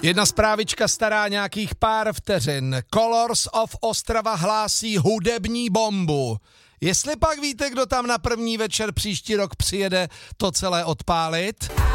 Jedna zprávička stará nějakých pár vteřin. Colors of Ostrava hlásí hudební bombu. Jestli pak víte, kdo tam na první večer příští rok přijede to celé odpálit?